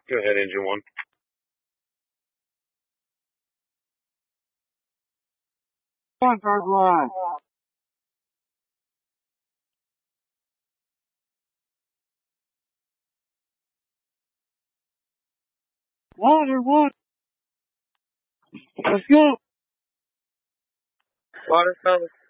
Go ahead, engine one. Front line. Water. Let's go. Water, fellas.